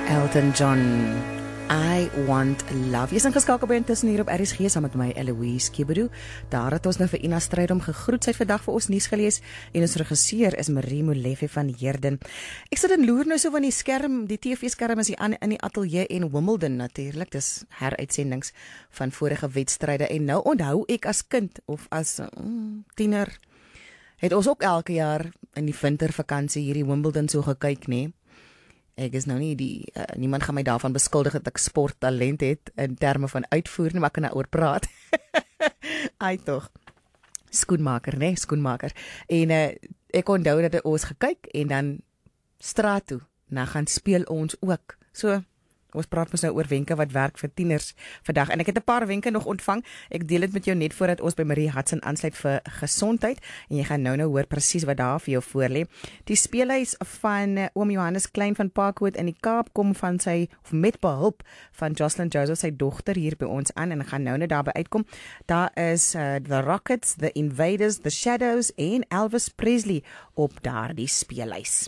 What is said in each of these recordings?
Elton John, I Want Love. Jy is ingeskakel by Intussen hier op RSG saam met my Eloise Kibedu. Daar het ons nou vir Ina Strydom gegroet. Sy het vandag vir ons nuus gelees en ons regisseur is Marie Molefe van Heerden. Ek sit en loer nou so van die skerm, die TV-skerm is hier aan in die ateljee en Wimbledon natuurlik. Dis heruitsendings van vorige wedstryde en nou onthou ek as kind of as tiener het ons ook elke jaar in die wintervakansie hierdie Wimbledon so gekyk, nee. Ek is nou nie niemand gaan my daarvan beskuldig dat ek sporttalent het in terme van uitvoer nie, maar ek kan daaroor praat. Ai tog. Skoenmaker, nee, skoenmaker. En ek onthou dat ons gekyk en dan straat toe, nou gaan speel ons ook. So, ons praat mos nou oor wenke wat werk vir tieners vandag. En ek het 'n paar wenke nog ontvang. Ek deel dit met jou net voordat ons by Marie Hudson aansluit vir gesondheid. En jy gaan nou hoor presies wat daar vir jou voorlê. Die speelhuis van oom Johannes Klein van Parkwood in die Kaap kom van met behulp van Jocelyn Joseph, sy dogter, hier by ons aan. En ek gaan nou daarby uitkom. Daar is The Rockets, The Invaders, The Shadows en Elvis Presley op daardie speelhuis.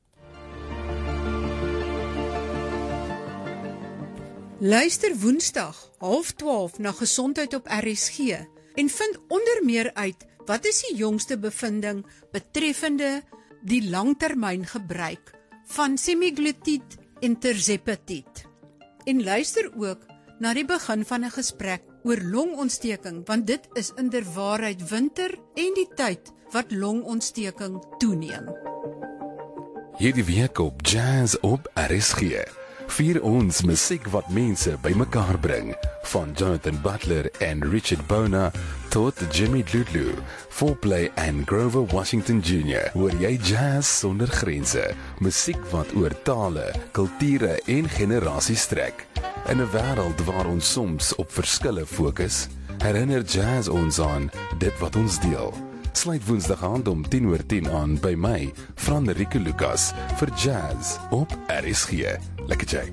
Luister Woensdag 11:30 na Gesondheid op RSG en vind onder meer uit wat is die jongste bevinding betreffende die langtermyn gebruik van semaglutide en tirzepatide. En luister ook na die begin van 'n gesprek oor longontsteking, want dit is inderwaarheid winter en die tyd wat longontsteking toeneem. Hierdie week op Jazz op RSG. Vier ons musiek wat mense bymekaar bring, van Jonathan Butler en Richard Bona tot Jimmy Dludlu, Foreplay en Grover Washington Jr. Hoor jy jazz sonder grense, musiek wat oor tale, kulture en generasies strek. In 'n wêreld waar ons soms op verskille fokus, herinner jazz ons aan dit wat ons deel. Sluit Woensdag aand om 10:10 aan by my, Franrique Lucas, vir Jazz op RSG. Lekker jy.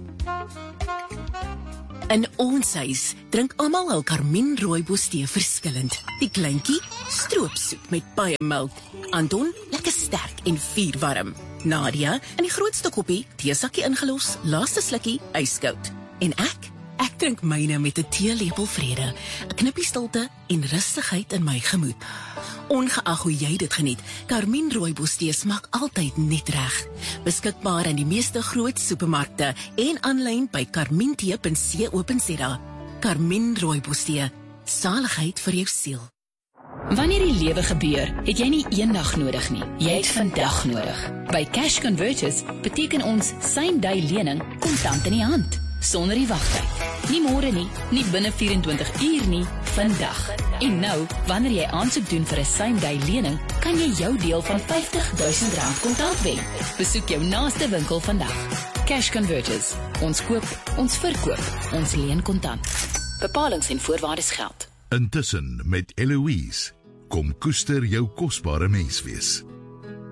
In ons huis drink almal hul Carmine rooibos tee verskillend. Die kleintjie, stroopsoep met baie melk. Anton, lekker sterk en vuurwarm. Nadia, in die grootste koppie, teesakkie ingelos, laaste slukkie, ijskoud. En ek drink myne met 'n teelepel vrede, 'n knippie stilte en rustigheid in my gemoed. Ongeag hoe jy dit geniet, Carmine rooibos tee smaak altyd net reg. Beskikbaar in die meeste groot supermarkte en aanlyn by carmintee.co.za. Carmine rooibos tee, saligheid vir jou siel. Wanneer die lewe gebeur, het jy nie eendag nodig nie. Jy het vandag nodig. By Cash Converters beteken ons same-day lening kontant in die hand, sonder die wagtyd. Nie môre nie, nie binne 24 uur nie, vandag. En nou, wanneer jy aansoek doen vir 'n same-day lening, kan jy jou deel van R50.000 kontant wen. Besoek jou naaste winkel vandag. Cash Converters. Ons koop, ons verkoop, ons leen kontant. Bepalings en voorwaardes geld. Intussen met Eloise, kom koester jou kosbare menswees.